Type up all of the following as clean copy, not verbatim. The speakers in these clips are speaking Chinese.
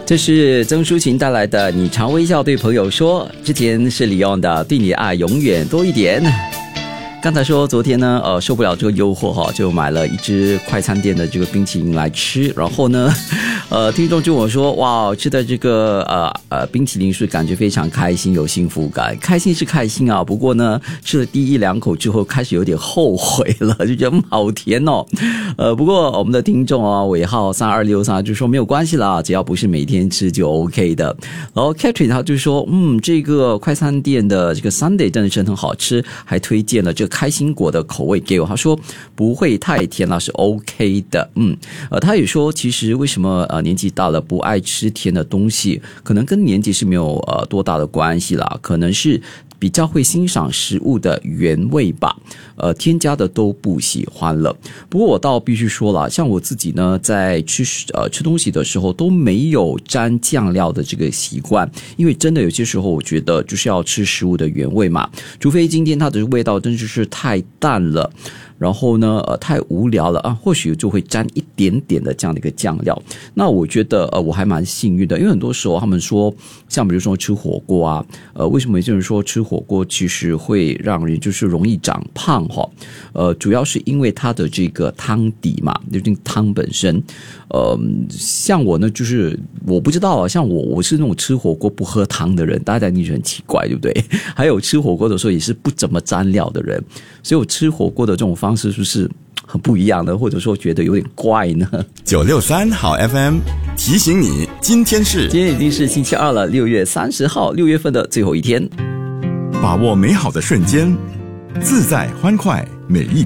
这是曾淑琴带来的你常微笑对朋友说，之前是李咏的对你的爱永远多一点。刚才说昨天呢受不了这个诱惑哈，就买了一支快餐店的这个冰淇淋来吃，然后呢听众就问我说，哇，吃的这个冰淇淋是感觉非常开心，有幸福感。开心是开心啊，不过呢吃了第一两口之后开始有点后悔了，就觉得好甜哦。不过我们的听众啊尾号3263就说没有关系啦，只要不是每天吃就 OK 的。然后 Catherine 他就说这个快餐店的这个 Sunday 真的是很好吃，还推荐了这个开心果的口味给我，他说不会太甜了，是 OK 的。他也说其实为什么年纪大了不爱吃甜的东西，可能跟年纪是没有多大的关系啦，可能是比较会欣赏食物的原味吧，添加的都不喜欢了。不过我倒必须说了，像我自己呢，在吃东西的时候都没有沾酱料的这个习惯，因为真的有些时候我觉得就是要吃食物的原味嘛，除非今天它的味道真的是太淡了，然后呢太无聊了或许就会沾一点点的这样的一个酱料。那我觉得我还蛮幸运的，因为很多时候他们说像比如说吃火锅啊，为什么有些人说吃火锅其实会让人就是容易长胖主要是因为它的这个汤底嘛，就是汤本身。像我呢就是我不知道像我是那种吃火锅不喝汤的人，大家你觉得很奇怪对不对？还有吃火锅的时候也是不怎么沾料的人，所以我吃火锅的这种方式是不是很不一样的，或者说觉得有点怪呢 ？963好 FM 提醒你，今天已经是星期二了，6月30号，6月份的最后一天。 把握美好的瞬间，自在欢快每一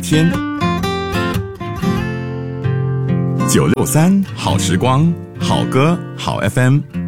天。963好时光，好歌好 FM。